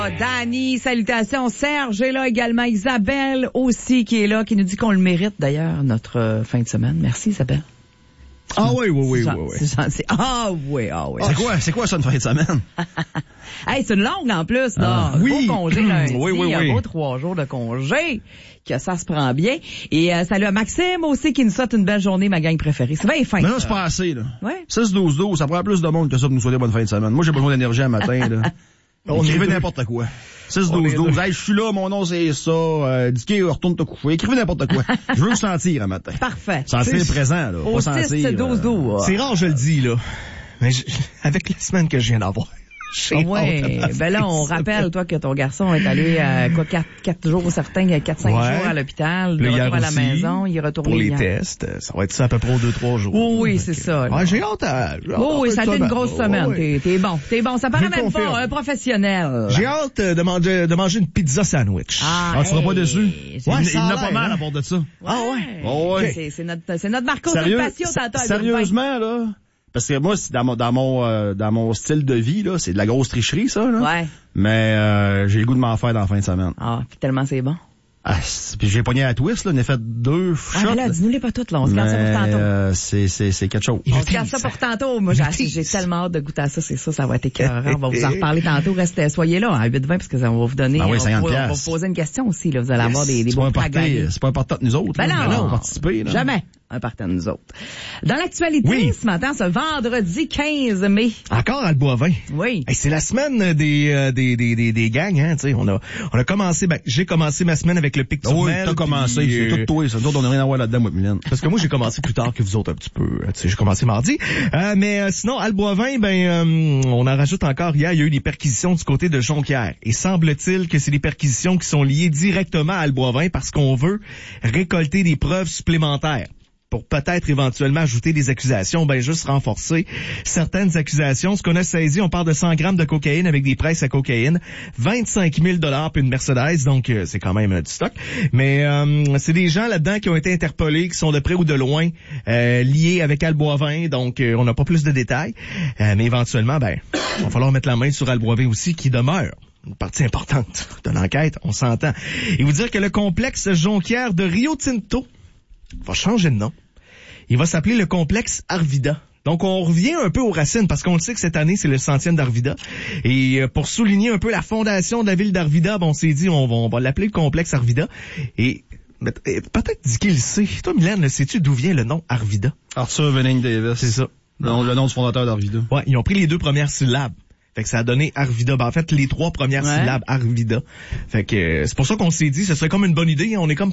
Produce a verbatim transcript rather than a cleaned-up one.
Dani, salutations. Serge est là également. Isabelle aussi qui est là, qui nous dit qu'on le mérite d'ailleurs, notre euh, fin de semaine. Merci Isabelle. Ah oui, oui, oui, c'est oui, oui. C'est gentil. Ah oui, ah oui. C'est quoi, c'est quoi ça une fin de semaine? Hey, c'est une longue en plus, là. Ah, oui. Beau congé lundi, oui, oui, un oui. beau trois jours de congé. Que ça se prend bien. Et euh, salut à Maxime aussi qui nous souhaite une belle journée, ma gang préférée. C'est bien fin. Mais là, ça. c'est pas assez, là. Ouais. six douze douze, ça prend plus de monde que ça pour nous souhaiter bonne fin de semaine. Moi, j'ai besoin d'énergie un matin, là. Écrivez n'importe quoi. six douze douze. Hey, je suis là, mon nom c'est ça. Euh, Dicky, retourne te coucher. Écrivez n'importe quoi. Je veux vous sentir un matin. Parfait. Sentir présent, là. Au pas six sentir. douze douze. C'est rare, je le dis, là. Mais je, avec la semaine que je viens d'avoir. Oui, ben là, on rappelle, toi, que ton garçon est allé, euh, quoi, quatre, quatre jours certains, quatre, cinq Ouais. jours à l'hôpital, de Là, retour hier à la aussi, maison, il est retourné Pour les hier. tests, ça va être ça à peu près aux deux, trois jours. Oui, oui, c'est ça. là. Ouais, j'ai hâte à... j'ai hâte Oui, oui, à- ça a été une grosse Ouais, semaine. ouais. T'es, t'es bon, t'es bon. Ça paraît Je même confirme. pas un professionnel. J'ai hâte euh, de manger, de manger une pizza sandwich. Ah, Ah, tu seras hey, pas déçu. j'ai- Il, Ouais, il ça en a a pas l'air, mal hein. à part de ça. Ah ouais? Oh, ouais. C'est, c'est notre, c'est notre Marco Sérieux, Passion tantôt à sérieusement, là. Parce que moi, c'est dans mon, dans mon, euh, dans mon style de vie, là, c'est de la grosse tricherie, ça, là. Ouais. Mais, euh, j'ai le goût de m'en faire dans la fin de semaine. Ah, puis tellement c'est bon. Ah, c'est- puis j'ai pogné à la twist, là. On a fait deux Ah, shots. mais là, dis-nous-les pas toutes, là. On se garde ça pour Mais, tantôt. euh, c'est, c'est, c'est quelque chose. On se garde ça pour tantôt. Moi, j'ai, j'ai tellement hâte de goûter à ça. C'est ça, ça va être écœurant. On va vous en reparler tantôt. Restez, soyez là, à huit vingt, parce que ça, on va vous donner, Ah oui, on, va, cinquante on va piastres. vous poser une question aussi, là. Vous allez avoir des, des C'est pas beaux un plats à party, gagner. c'est pas un partant de nous autres. Ben là. non. On va participer, là. Jamais un partant de nous autres. Dans l'actualité, Oui. ce matin, ce vendredi quinze mai. Encore à le Boivin. Oui. Hey, c'est la semaine des, euh, des, des, des, des gangs, hein, tu sais. On a, on a commencé, ben, j'ai commencé ma semaine avec le pic Ah sur oui, Mel, t'as commencé, puis, c'est euh, tout toi, ça. Nous autres, on n'a rien à voir là-dedans, moi, Mylène. Parce que moi, j'ai commencé plus tard que vous autres un petit peu. Tu sais, j'ai commencé mardi. Euh, mais euh, sinon, à le Boivin, ben, euh, on en rajoute encore hier. Il y a eu des perquisitions du côté de Jonquière. Et semble-t-il que c'est des perquisitions qui sont liées directement à le Boivin parce qu'on veut récolter des preuves supplémentaires pour peut-être éventuellement ajouter des accusations, ben juste renforcer certaines accusations. Ce qu'on a saisi, on parle de cent grammes de cocaïne avec des presses à cocaïne, vingt-cinq mille dollars puis une Mercedes, donc euh, c'est quand même euh, du stock. Mais euh, c'est des gens là-dedans qui ont été interpellés, qui sont de près ou de loin euh, liés avec Alboivin, donc euh, on n'a pas plus de détails. Euh, mais éventuellement, ben, il va falloir mettre la main sur Alboivin aussi, qui demeure une partie importante de l'enquête, on s'entend. Et vous dire que le complexe Jonquière de Rio Tinto va changer de nom. Il va s'appeler le complexe Arvida. Donc, on revient un peu aux racines, parce qu'on le sait que cette année, c'est le centième d'Arvida. Et euh, pour souligner un peu la fondation de la ville d'Arvida, bon, on s'est dit, on va, on va l'appeler le complexe Arvida. Et mais, euh, peut-être dit qu'il le sait. Toi, Mylène, sais-tu d'où vient le nom Arvida? Arthur Venning Davis. C'est ça. Le nom, le nom du fondateur d'Arvida. Ouais, ils ont pris les deux premières syllabes. Fait que ça a donné Arvida. Ben, en fait, les trois premières Ouais. syllabes, Arvida. Fait que euh, c'est pour ça qu'on s'est dit, ce serait comme une bonne idée. On est comme